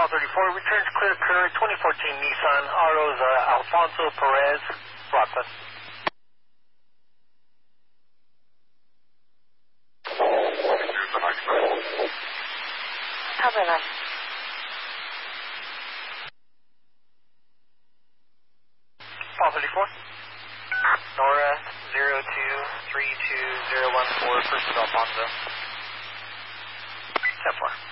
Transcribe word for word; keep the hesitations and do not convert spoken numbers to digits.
Pal thirty-four, return to clear current twenty fourteen Nissan Autos, uh, Alfonso Perez, Rockland. Copy that. Pal thirty-four, Nora zero two three two zero one four, First Alfonso. ten four.